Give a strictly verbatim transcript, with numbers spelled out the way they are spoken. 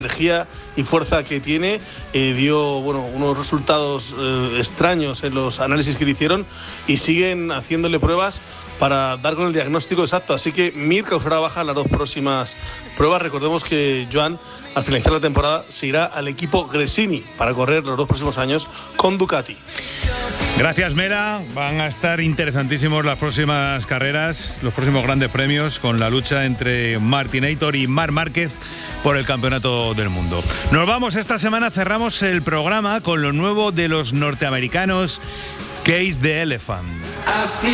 energía y fuerza que tiene, eh, dio bueno unos resultados eh, extraños en los análisis que le hicieron y siguen haciéndole pruebas para dar con el diagnóstico exacto. Así que Mir causará baja en las dos próximas pruebas. Recordemos que Joan, al finalizar la temporada, se irá al equipo Gresini para correr los dos próximos años con Ducati. Gracias, Mera. Van a estar interesantísimos las próximas carreras, los próximos grandes premios, con la lucha entre Martinator y Marc Márquez por el campeonato del mundo. Nos vamos, esta semana cerramos el programa con lo nuevo de los norteamericanos Cage the Elephant.